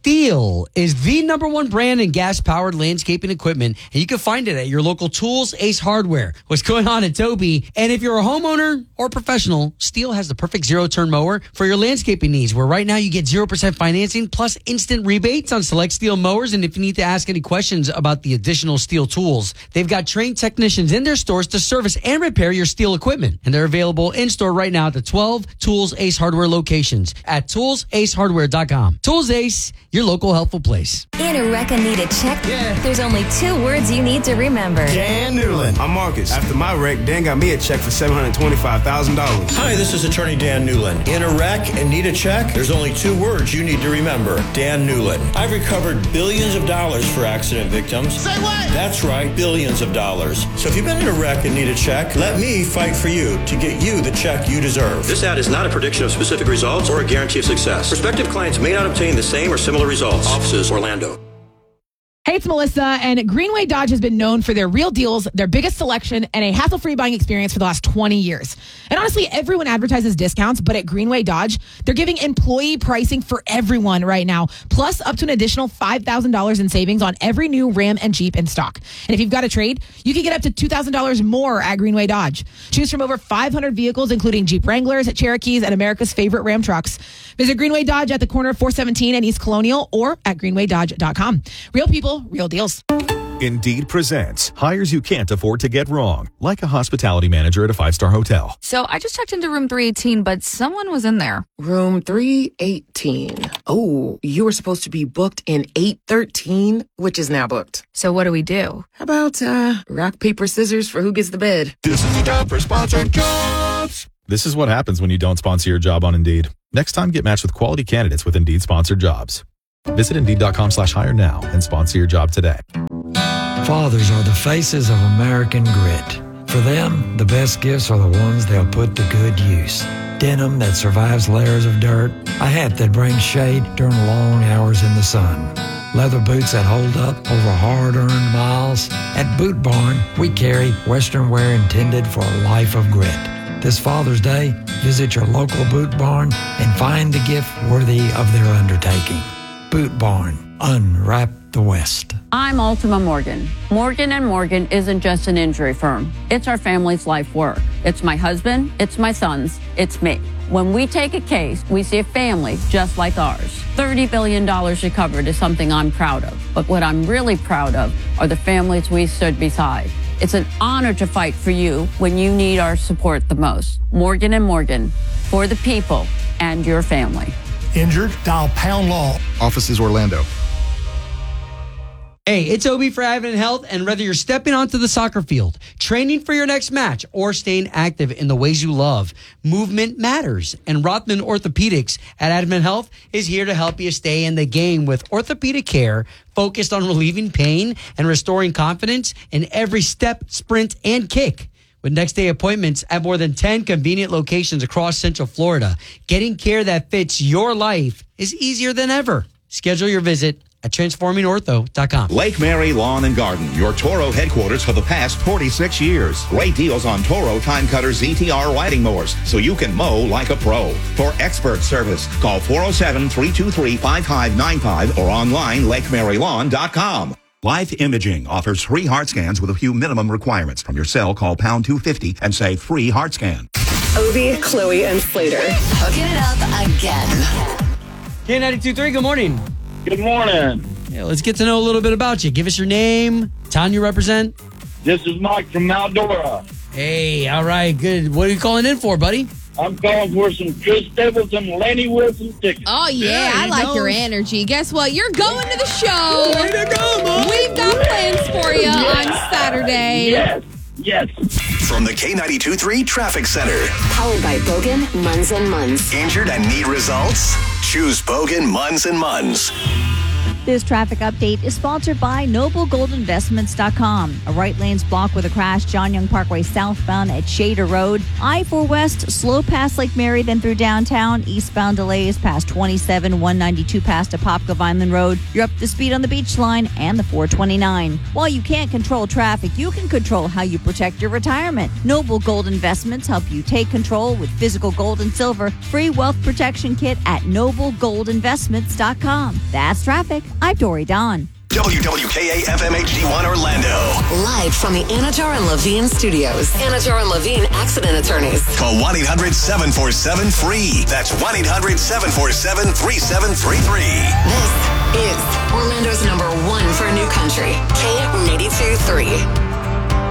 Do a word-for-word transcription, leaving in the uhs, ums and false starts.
Stihl is the number one brand in gas-powered landscaping equipment, and you can find it at your local Tools Ace Hardware. What's going on at Toby? And if you're a homeowner or professional, Stihl has the perfect zero-turn mower for your landscaping needs, where right now you get zero percent financing plus instant rebates on select Stihl mowers. And if you need to ask any questions about the additional Stihl tools, they've got trained technicians in their stores to service and repair your Stihl equipment. And they're available in-store right now at the twelve Tools Ace Hardware locations at tools ace hardware dot com. Tools Ace, your local helpful place. In a wreck and need a check? Yeah. There's only two words you need to remember. Dan Newland. I'm Marcus. After my wreck, Dan got me a check for seven hundred twenty-five thousand dollars. Hi, this is attorney Dan Newland. In a wreck and need a check? There's only two words you need to remember. Dan Newland. I've recovered billions of dollars for accident victims. Say what? That's right, billions of dollars. So if you've been in a wreck and need a check, let me fight for you to get you the check you deserve. This ad is not a prediction of specific results or a guarantee of success. Prospective clients may not obtain the same or similar results. Offices, Orlando. Hey, it's Melissa, and Greenway Dodge has been known for their real deals, their biggest selection, and a hassle-free buying experience for the last twenty years. And honestly, everyone advertises discounts, but at Greenway Dodge, they're giving employee pricing for everyone right now, plus up to an additional five thousand dollars in savings on every new Ram and Jeep in stock. And if you've got a trade, you can get up to two thousand dollars more at Greenway Dodge. Choose from over five hundred vehicles, including Jeep Wranglers, Cherokees, and America's favorite Ram trucks. Visit Greenway Dodge at the corner of four seventeen and East Colonial or at greenway dodge dot com. Real people, real deals. Indeed presents hires you can't afford to get wrong, like a hospitality manager at a five-star hotel. So I just checked into room three eighteen, but someone was in there. Room three eighteen. Oh, you were supposed to be booked in eight thirteen, which is now booked. So what do we do? How about uh, rock, paper, scissors for who gets the bed? This is the time for sponsored jobs. This is what happens when you don't sponsor your job on Indeed. Next time, get matched with quality candidates with Indeed sponsored jobs. Visit Indeed.com slash hire now and sponsor your job today. Fathers are the faces of American grit. For them, the best gifts are the ones they'll put to good use. Denim that survives layers of dirt, a hat that brings shade during long hours in the sun, leather boots that hold up over hard-earned miles. At Boot Barn, we carry Western wear intended for a life of grit. This Father's Day, visit your local Boot Barn and find the gift worthy of their undertaking. Boot Barn, unwrap the West. I'm Ultima Morgan. Morgan and Morgan isn't just an injury firm. It's our family's life work. It's my husband, it's my sons, it's me. When we take a case, we see a family just like ours. thirty billion dollars recovered is something I'm proud of. But what I'm really proud of are the families we stood beside. It's an honor to fight for you when you need our support the most. Morgan and Morgan, for the people and your family. Injured? Dial Pound Law. Offices Orlando. Hey, it's Obi for Advent Health, and whether you're stepping onto the soccer field, training for your next match, or staying active in the ways you love, movement matters. And Rothman Orthopedics at Advent Health is here to help you stay in the game with orthopedic care focused on relieving pain and restoring confidence in every step, sprint, and kick. With next day appointments at more than ten convenient locations across Central Florida, getting care that fits your life is easier than ever. Schedule your visit at transforming ortho dot com. Lake Mary Lawn and Garden, your Toro headquarters for the past forty-six years. Great deals on Toro Time Cutter Z T R riding mowers, so you can mow like a pro. For expert service, call four oh seven, three two three, five five nine five or online lake mary lawn dot com. Life Imaging offers free heart scans with a few minimum requirements. From your cell, call pound two fifty and say free heart scan. Obi, Chloe, and Slater. Hooking it up again. K ninety-two point three, good morning. Good morning. Yeah, let's get to know a little bit about you. Give us your name, town you represent. This is Mike from Maldora. Hey, all right, good. What are you calling in for, buddy? I'm calling for some Chris Stapleton, Lenny Wilson tickets. Oh, yeah, I like know. your energy. Guess what? You're going to the show. Way to go, Mom. We've got plans for you Yes. on Saturday. Yes, yes. From the K ninety-two point three Traffic Center. Powered by Bogan, Munz and Munz. Injured and need results? Choose Bogan, Munz and Munz. This traffic update is sponsored by Noble Gold Investments dot com. A right lane's blocked with a crash, John Young Parkway southbound at Shader Road. I four West, slow past Lake Mary, then through downtown. Eastbound delays past twenty-seven, one ninety-two past Apopka Vineland Road. You're up to speed on the Beach Line and the four twenty-nine. While you can't control traffic, you can control how you protect your retirement. Noble Gold Investments help you take control with physical gold and silver. Free wealth protection kit at Noble Gold Investments dot com. That's traffic. I'm Dory Don. W W K A F M H D one Orlando. Live from the Anajar and Levine studios. Anajar and Levine accident attorneys. Call one eight hundred seven four seven free. That's one eight hundred seven four seven three seven three three. This is Orlando's number one for new country. K ninety-two point three.